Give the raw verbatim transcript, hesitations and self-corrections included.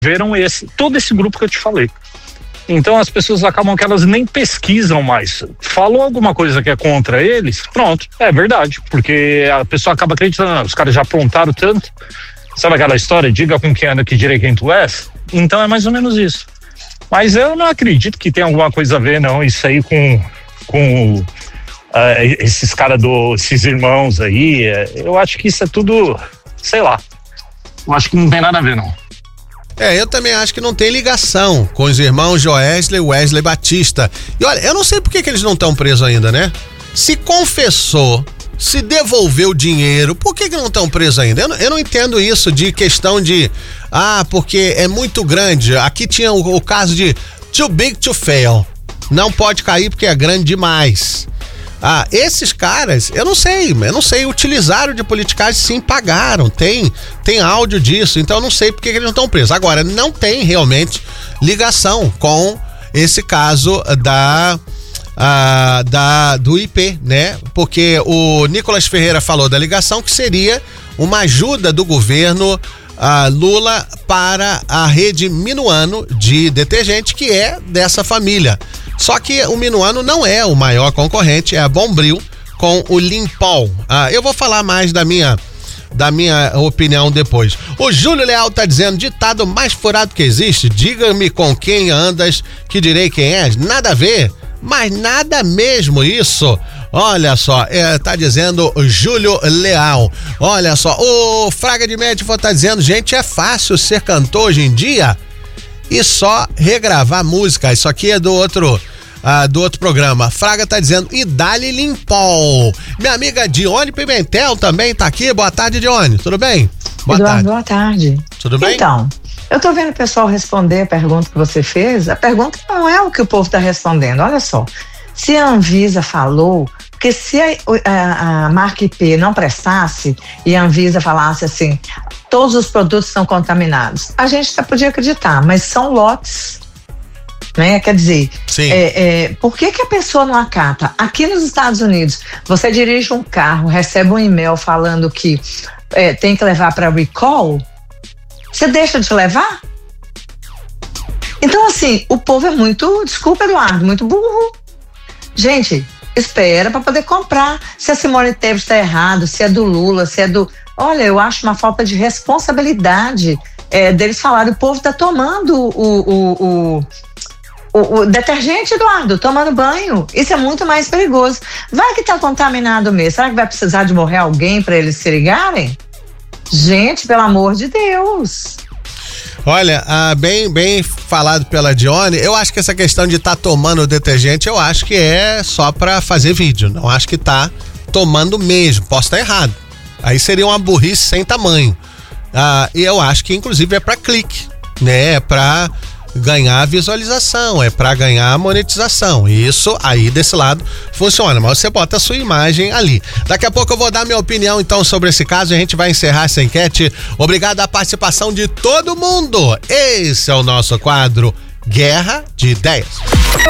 viram esse, todo esse grupo que eu te falei. Então as pessoas acabam que elas nem pesquisam mais. Falou alguma coisa que é contra eles, pronto, é verdade, porque a pessoa acaba acreditando, não, os caras já aprontaram tanto. Sabe aquela história, diga com quem anda que direi quem tu és? Então é mais ou menos isso. Mas eu não acredito que tenha alguma coisa a ver, não, isso aí com, com uh, esses caras, esses irmãos aí. Eu acho que isso é tudo, sei lá, eu acho que não tem nada a ver, não. É, eu também acho que não tem ligação com os irmãos Joesley e Wesley Batista. E olha, eu não sei por que, que eles não estão presos ainda, né? Se confessou, se devolveu dinheiro, por que, que não estão presos ainda? Eu não, eu não entendo isso de questão de, ah, porque é muito grande. Aqui tinha o, o caso de too big to fail. Não pode cair porque é grande demais. Ah, esses caras, eu não sei, eu não sei, utilizaram de politicagem, sim, pagaram, tem, tem áudio disso, então eu não sei porque que eles não estão presos. Agora, não tem realmente ligação com esse caso da, ah, da, do I P, né? Porque o Nicolas Ferreira falou da ligação que seria uma ajuda do governo ah, Lula para a rede Minuano de detergente, que é dessa família. Só que o Minuano não é o maior concorrente, é a Bombril com o Limpol. Ah, eu vou falar mais da minha, da minha opinião depois. O Júlio Leal tá dizendo, ditado mais furado que existe, diga-me com quem andas que direi quem és. Nada a ver, mas nada mesmo isso. Olha só, é, tá dizendo o Júlio Leal. Olha só, o Fraga de Médico tá dizendo, gente, é fácil ser cantor hoje em dia e só regravar música. Isso aqui é do outro, ah, do outro programa. Fraga tá dizendo, e dá-lhe Limpol. Minha amiga Dione Pimentel também tá aqui. Boa tarde, Dione. Tudo bem? Boa Eduardo, tarde. Boa tarde. Tudo bem? Então, eu tô vendo o pessoal responder a pergunta que você fez. A pergunta não é o que o povo tá respondendo. Olha só. Se a Anvisa falou, porque se a, a, a marca I P não prestasse e a Anvisa falasse assim, todos os produtos são contaminados, a gente até podia acreditar, mas são lotes, né? Quer dizer, é, é, por que que a pessoa não acata? Aqui nos Estados Unidos, você dirige um carro, recebe um e-mail falando que é, tem que levar para recall, você deixa de levar? Então, assim, o povo é muito, desculpa, Eduardo, muito burro. Gente, espera para poder comprar. Se a Simone Tebet está errado, se é do Lula, se é do... Olha, eu acho uma falta de responsabilidade é, deles falarem. O povo está tomando o, o, o, o, o detergente, Eduardo, tomando banho. Isso é muito mais perigoso. Vai que está contaminado mesmo. Será que vai precisar de morrer alguém para eles se ligarem? Gente, pelo amor de Deus. Olha, ah, bem, bem falado pela Dione, eu acho que essa questão de estar tá tomando o detergente, eu acho que é só pra fazer vídeo, não acho que tá tomando mesmo, posso estar errado, aí seria uma burrice sem tamanho, ah, e eu acho que inclusive é pra clique, né, é pra ganhar visualização, é pra ganhar monetização, isso aí desse lado funciona, mas você bota a sua imagem ali. Daqui a pouco eu vou dar minha opinião então sobre esse caso e a gente vai encerrar essa enquete. Obrigado à participação de todo mundo. Esse é o nosso quadro Guerra de Ideias.